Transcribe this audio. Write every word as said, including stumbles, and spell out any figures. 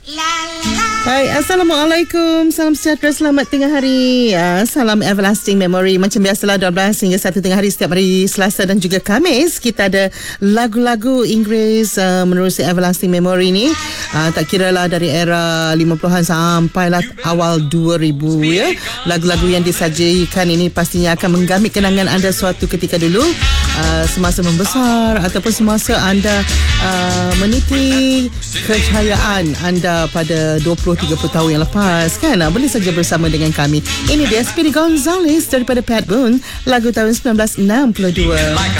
Hai, Assalamualaikum. Salam sejahtera, selamat tengah hari. uh, Salam Everlasting Memory. Macam biasalah dua belas hingga satu tengah hari setiap hari Selasa dan juga Khamis, kita ada lagu-lagu Inggeris uh, menerusi Everlasting Memory ni. uh, Tak kira lah dari era lima puluhan sampailah awal dua ribu ya. Lagu-lagu yang disajikan ini pastinya akan menggamit kenangan anda suatu ketika dulu, uh, semasa membesar ataupun semasa anda uh, meniti kejayaan anda pada dua puluh tiga puluh tahun yang lepas kan. Boleh saja bersama dengan kami. Ini dia Speedy Gonzales daripada Pat Boone, lagu tahun seribu sembilan ratus enam puluh dua.